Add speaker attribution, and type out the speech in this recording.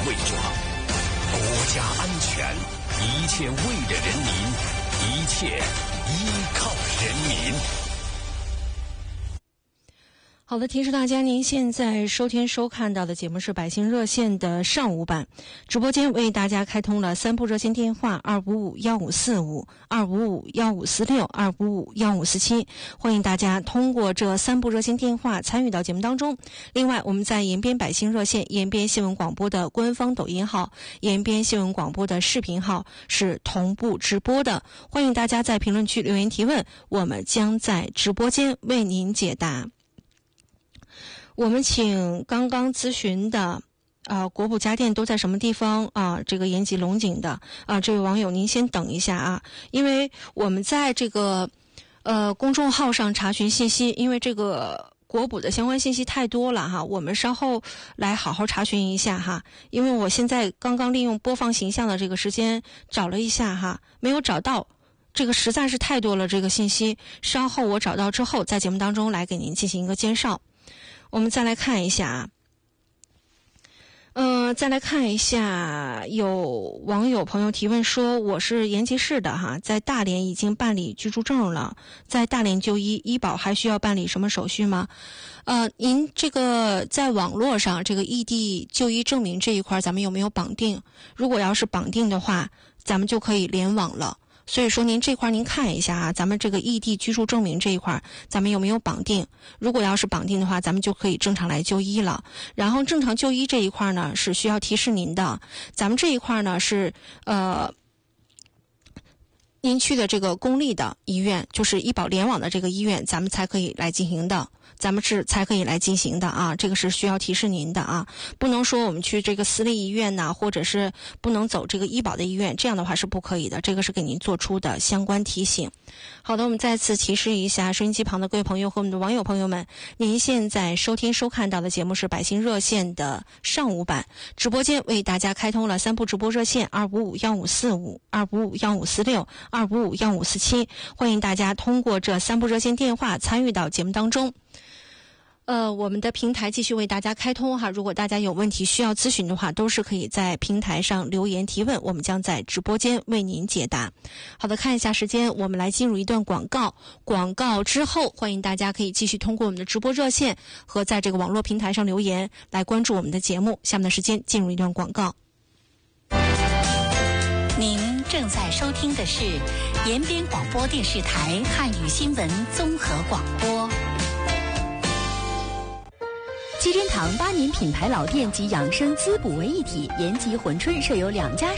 Speaker 1: 未抓。国家安全，一切为了人民，一切依靠人民。
Speaker 2: 好的，提示大家，您现在收听收看到的节目是百姓热线的上午版，直播间为大家开通了3部热线电话：255-1545、255-1546、255-1547，欢迎大家通过这3部热线电话参与到节目当中。另外，我们在延边百姓热线、延边新闻广播的官方抖音号、延边新闻广播的视频号是同步直播的，欢迎大家在评论区留言提问，我们将在直播间为您解答。我们请刚刚咨询的国补家电都在什么地方这个延吉龙井的这位网友您先等一下啊，因为我们在这个公众号上查询信息，因为这个国补的相关信息太多了哈，我们稍后来好好查询一下哈，因为我现在刚刚利用播放形象的这个时间找了一下哈，没有找到，这个实在是太多了这个信息，稍后我找到之后在节目当中来给您进行一个介绍。我们再来看一下有网友朋友提问说，我是延吉市的哈，在大连已经办理居住证了，在大连就医，医保还需要办理什么手续吗？您这个在网络上这个异地就医证明这一块咱们有没有绑定？如果要是绑定的话，咱们就可以联网了。所以说您这块您看一下啊，咱们这个异地居住证明这一块咱们有没有绑定？如果要是绑定的话，咱们就可以正常来就医了。然后正常就医这一块呢是需要提示您的，咱们这一块呢是您去的这个公立的医院，就是医保联网的这个医院，咱们才可以来进行的。咱们是才可以来进行的啊，这个是需要提示您的啊，不能说我们去这个私立医院呐，或者是不能走这个医保的医院，这样的话是不可以的，这个是给您做出的相关提醒。好的，我们再次提示一下收音机旁的各位朋友和我们的网友朋友们，您现在收听收看到的节目是百姓热线的上午版，直播间为大家开通了3部直播热线：255-1545、255-1546、255-1547，欢迎大家通过这3部热线电话参与到节目当中。我们的平台继续为大家开通哈，如果大家有问题需要咨询的话，都是可以在平台上留言提问，我们将在直播间为您解答。好的，看一下时间，我们来进入一段广告，广告之后欢迎大家可以继续通过我们的直播热线和在这个网络平台上留言来关注我们的节目。下面的时间进入一段广告。
Speaker 3: 您正在收听的是延边广播电视台汉语新闻综合广播。
Speaker 4: 七珍堂8年品牌老店及养生滋补为一体，延吉珲春设有2家